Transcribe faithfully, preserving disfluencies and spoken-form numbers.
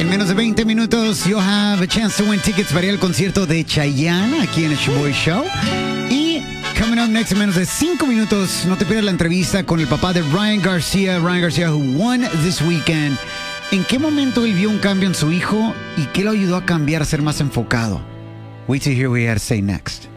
En menos de veinte minutos, you'll have a chance to win tickets para ir al concierto de Chayanne aquí en el Shoboy Show. Y coming up next, en menos de cinco minutos, no te pierdas la entrevista con el papá de Ryan García. Ryan García, who won this weekend. ¿En qué momento él vio un cambio en su hijo y qué lo ayudó a cambiar, a ser más enfocado? Wait to hear what he had to say next.